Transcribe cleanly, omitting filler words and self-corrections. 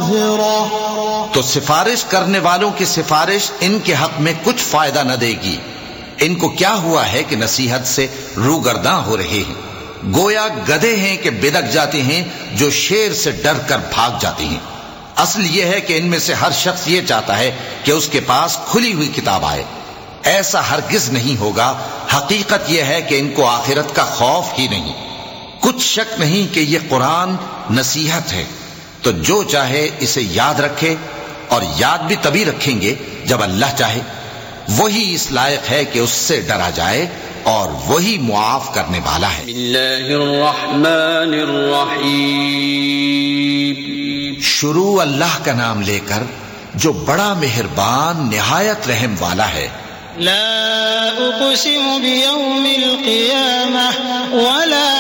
ज़ाहिरा। तो सिफारिश करने वालों की सिफारिश इनके हक में कुछ फायदा न देगी। इनको क्या हुआ है कि नसीहत से रूगर्दां हो रहे हैं, गोया गधे हैं कि बिदक जाते हैं जो शेर से डर कर भाग जाते हैं। असल यह है कि इनमें से हर शख्स ये चाहता है कि उसके पास खुली हुई किताब आए। ऐसा हरगिज नहीं होगा। हकीकत यह है कि इनको आखिरत का खौफ ही नहीं। कुछ शक नहीं कि यह कुरान नसीहत है, तो जो चाहे इसे याद रखे, और याद भी तभी रखेंगे जब अल्लाह चाहे। वही इस लायक है कि उससे डरा जाए और वही मुआफ करने वाला है। शुरू अल्लाह का नाम लेकर जो बड़ा मेहरबान निहायत रहम वाला है। ला उक़सिमु बियौमिल क़ियामह वला